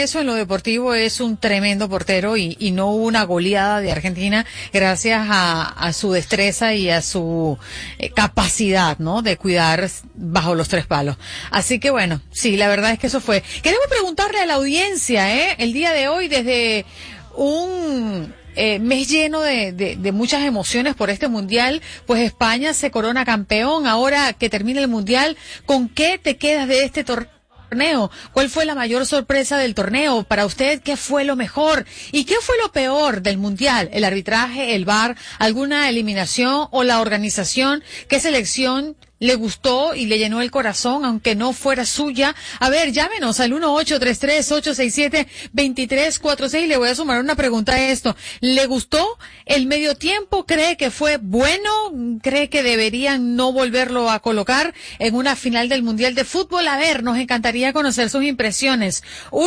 eso, en lo deportivo es un tremendo portero y no hubo una goleada de Argentina gracias a su destreza y a su capacidad, ¿no? De cuidar bajo los tres palos. Así que bueno, sí, la verdad es que eso fue. Queremos preguntarle a la audiencia, el día de hoy, desde un mes lleno de muchas emociones por este mundial, pues España se corona campeón. Ahora que termina el mundial, ¿con qué te quedas de este torneo? ¿Cuál fue la mayor sorpresa del torneo? Para usted, ¿qué fue lo mejor? ¿Y qué fue lo peor del mundial? ¿El arbitraje, el VAR, alguna eliminación o la organización? ¿Qué selección le gustó y le llenó el corazón, aunque no fuera suya? A ver, llámenos al 1-833-867-2346. Le voy a sumar una pregunta a esto. ¿Le gustó el medio tiempo? ¿Cree que fue bueno? ¿Cree que deberían no volverlo a colocar en una final del Mundial de Fútbol? A ver, nos encantaría conocer sus impresiones.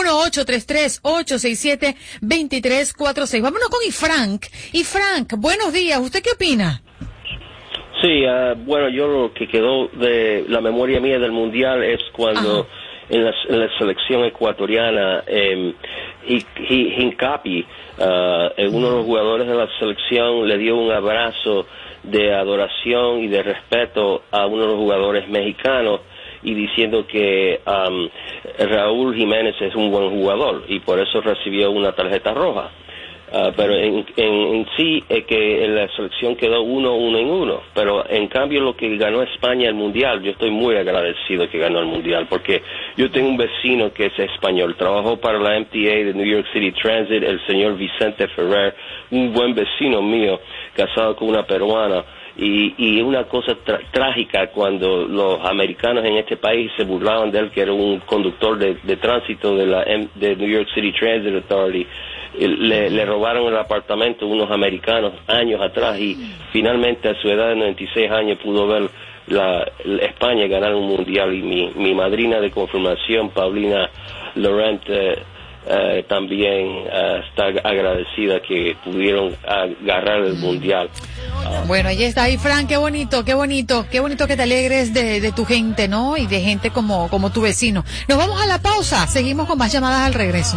1-833-867-2346. Vámonos con Ifrank. Ifrank, buenos días. ¿Usted qué opina? Sí, bueno, yo lo que quedó de la memoria mía del Mundial es cuando en la selección ecuatoriana, Hincapi, uno de los jugadores de la selección, le dio un abrazo de adoración y de respeto a uno de los jugadores mexicanos y diciendo que Raúl Jiménez es un buen jugador y por eso recibió una tarjeta roja. Pero en sí es que en la selección quedó 1-1, pero en cambio lo que ganó España el Mundial, yo estoy muy agradecido que ganó el Mundial, porque yo tengo un vecino que es español, trabajó para la MTA de New York City Transit, el señor Vicente Ferrer, un buen vecino mío, casado con una peruana, y una cosa trágica cuando los americanos en este país se burlaban de él, que era un conductor de tránsito de New York City Transit Authority. Le robaron el apartamento unos americanos años atrás y finalmente a su edad de 96 años pudo ver España ganar un mundial y mi madrina de confirmación, Paulina Laurent, también está agradecida que pudieron agarrar el mundial. Bueno, ahí está, ahí Frank, qué bonito que te alegres de tu gente, ¿no? Y de gente como tu vecino. Nos vamos a la pausa, seguimos con más llamadas al regreso.